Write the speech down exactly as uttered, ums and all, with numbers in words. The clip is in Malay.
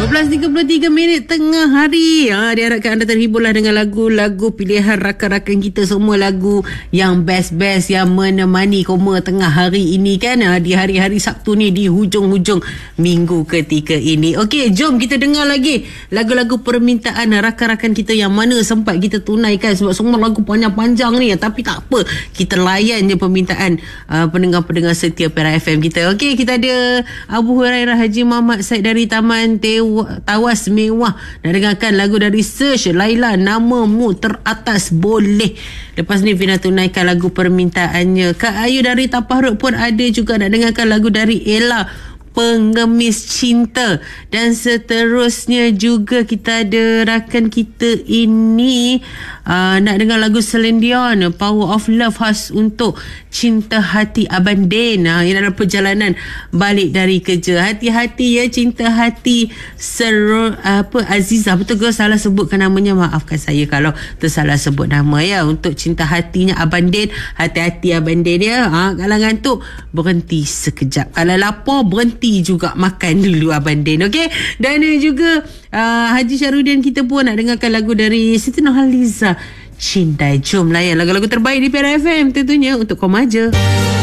dua belas tiga puluh tiga minit tengah hari. Ha, diharapkan anda terhiburlah dengan lagu-lagu pilihan rakan-rakan kita semua, lagu yang best-best yang menemani koma tengah hari ini kan. Ha, di hari-hari Sabtu ni, di hujung-hujung minggu ketika ini. Okey, jom kita dengar lagi lagu-lagu permintaan rakan-rakan kita yang mana sempat kita tunaikan, sebab semua lagu panjang-panjang ni. Tapi tak apa, kita layan je permintaan uh, pendengar-pendengar setia Perak F M kita. Okey, kita ada Abu Hurairah Haji Muhammad Said dari Taman Tewa, Tawas Mewah. Nak dengarkan lagu dari Search, Laila, Namamu Teratas Boleh. Lepas ni Fina tunaikan lagu permintaannya. Kak Ayu dari Tapah Road pun ada juga nak dengarkan lagu dari Ella, Pengemis Cinta. Dan seterusnya juga kita ada rakan kita ini uh, nak dengar lagu Celine Dion, Power of Love, khas untuk cinta hati Abang Den. uh, Ini adalah perjalanan balik dari kerja. Hati-hati ya, cinta hati Seru, apa Azizah, betul ke salah sebutkan namanya? Maafkan saya kalau tersalah sebut nama ya. Untuk cinta hatinya Abang Den, hati-hati Abang Den ya. ha, Kalau ngantuk berhenti sekejap, kalau lapar berhenti juga makan dulu Abang Den. Okey, dan juga uh, Haji Syarudin kita pun nak dengarkan lagu dari Siti Nurhaliza, Cintai. Jom layan lagu-lagu terbaik di Perak F M tentunya untuk Komaja.